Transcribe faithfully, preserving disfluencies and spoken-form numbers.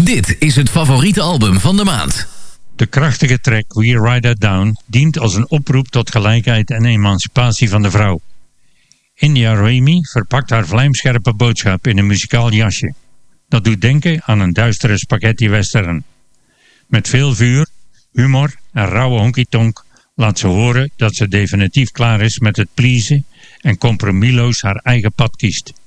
Dit is het favoriete album van de maand. De krachtige track We Ride That Down dient als een oproep tot gelijkheid en emancipatie van de vrouw. India Raymi verpakt haar vlijmscherpe boodschap in een muzikaal jasje. Dat doet denken aan een duistere spaghetti western. Met veel vuur, humor en rauwe honky-tonk laat ze horen dat ze definitief klaar is met het pleasen en compromisloos haar eigen pad kiest.